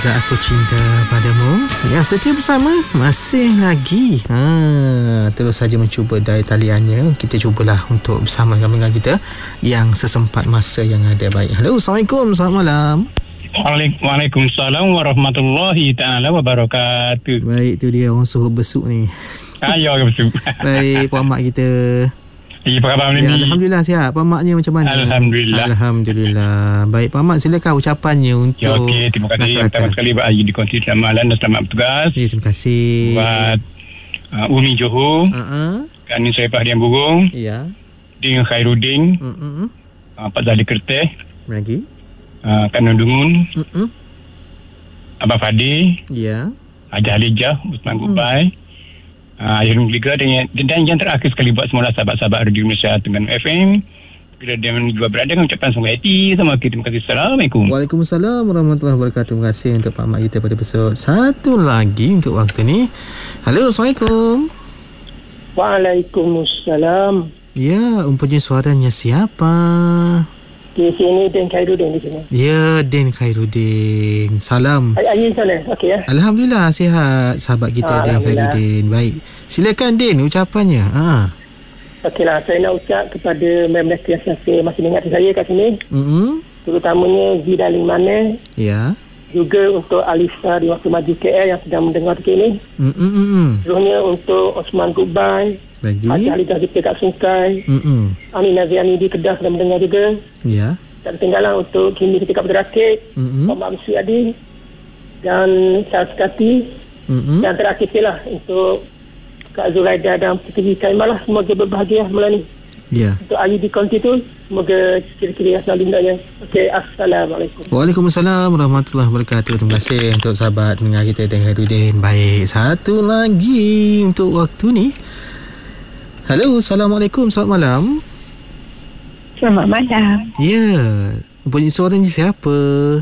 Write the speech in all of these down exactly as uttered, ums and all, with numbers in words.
Aku cinta padamu yang setia bersama masih lagi ha, terus saja mencuba daya taliannya. Kita cubalah untuk bersama dengan kita yang sesempat masa yang ada. Baik, halo, Assalamualaikum, selamat malam. Waalaikumsalam warahmatullahi ta'ala wabarakatuh. Baik, tu dia orang suruh besuk ni. Ayo besuk. Baik, Puan Mak kita. Ya, apa khabar ni? Ya, Alhamdulillah sihat. Puan Maknya macam mana? Alhamdulillah. Alhamdulillah. Baik, Puan Mak, silakan ucapannya untuk ya, okey, terima kasih pertama sekali buat Ayu di kongsi selamat malam dan selamat bertugas. Ya, terima kasih. Buat uh, Umi Johor, uh-uh. Kak Nin Saifah Dian Burung, ya, Ding Khairuddin, uh-uh. uh, Pak Zali Kerteh, lagi uh, Kak Nur Dungun, uh-uh. Abang Fadi, ya, Haji Halijah, Usman uh-uh. Gubai, uh, Ayah Rumliga dan, dan yang terakhir sekali buat semua sahabat-sahabat Radio Malaysia dengan F M. Bila dia juga berada dengan ucapan sungguh hati sama kita. Terima kasih. Assalamualaikum. Waalaikumsalam warahmatullahi wabarakatuh. Terima kasih untuk Pak Mak kita pada episod satu lagi untuk waktu ni. Halo, Assalamualaikum. Waalaikumsalam. Ya, umpamanya suaranya siapa? Di sini Den Khairuddin di sini. Ya, Den Khairuddin. Salam. Ayu sana. Okey ya. Alhamdulillah sihat sahabat kita Den Khairuddin. Baik. Silakan Den ucapannya. Ha. Okeylah, saya nak ucap kepada member yang saya masih ingat saya kat sini. Hmm. Terutamanya Zidaling Maneh. Ya. Juga untuk Alisa di Waktu Maju K L yang sedang mendengar dekat ini. Hmm. Hmm. Seluruhnya untuk Osman Gubai. Lagi. Haji Halijah di Kat Sungkai. Hmm. Amin Naziani di Kedah sedang mendengar juga. Ya. Dan tinggalan untuk Kini ketika Berderakit. Hmm. Pak Mak Mesti Adi. Dan Charles Kati. Hmm. Dan terakhir lah untuk Kak Zuraida dan Puteri Kaimalah, semoga berbahagia malam ni. Ya. Untuk Ayu di konti tu, semoga kira-kira yang selalu indahnya. Okey, Assalamualaikum. Waalaikumsalam warahmatullahi wabarakatuh. Terima kasih untuk sahabat dengar kita dengan Khairuddin. Baik, satu lagi untuk waktu ni. Halo, Assalamualaikum, selamat malam. Selamat malam. Ya, punya suaranya siapa?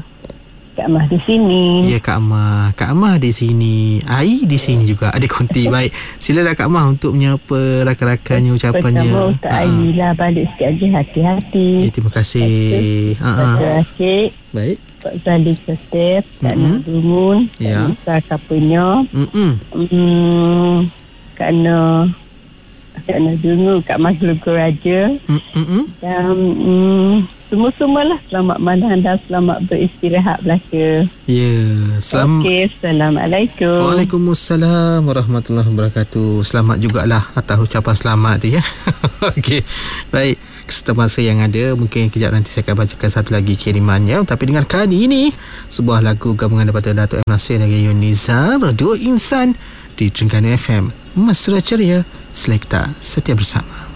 Kak Amah di sini. Ya, Kak Amah. Kak Amah di sini. Ai di sini juga. Ada konti. Baik. Silalah Kak Amah untuk menyapa rakan-rakannya, ucapannya. Pertama Kak ha. Ai lah balik sikit aja, hati-hati. Ya, terima kasih. Terima kasih. Baik. Pak Zali Kerteh, Kak Nur Dungun, ya. Kak Nisa Kapenya. Hmm. Hmm. Kak Nur Kak Nur Dungun, Kak Makhluk Raja. Hmm. Dan hmm, semua-semualah selamat malam dan selamat beristirahat belaka. Ya, selamat. Okey, Assalamualaikum. Waalaikumsalam warahmatullahi wabarakatuh. Selamat jugalah atas ucapan selamat tu ya. Okey. Baik, serta masa yang ada, mungkin kejap nanti saya akan bacakan satu lagi kirimannya. Tapi dengarkan ini sebuah lagu gabungan daripada Datuk M. Nasir dan Yunizar, Dua Insan di Trengganu F M. Mesra ceria, selekta setia bersama.